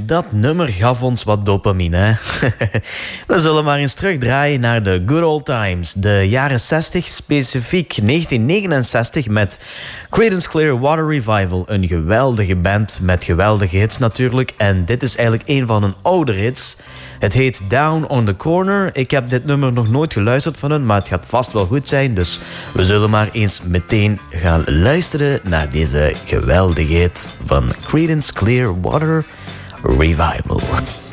dat nummer gaf ons wat dopamine. Hè? We zullen maar eens terugdraaien naar de good old times. De jaren 60, specifiek 1969 met Creedence Clearwater Revival. Een geweldige band met geweldige hits natuurlijk. En dit is eigenlijk een van hun oudere hits. Het heet Down on the Corner. Ik heb dit nummer nog nooit geluisterd van hun, maar het gaat vast wel goed zijn. Dus we zullen maar eens meteen gaan luisteren naar deze geweldige hit van Creedence Clearwater Revival.